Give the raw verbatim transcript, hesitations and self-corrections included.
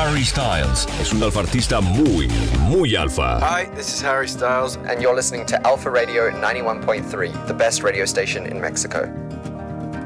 Harry Styles. Es un alfa artista muy, muy alfa. Hi, this is Harry Styles, and you're listening to Alpha Radio ninety-one point three, the best radio station in Mexico.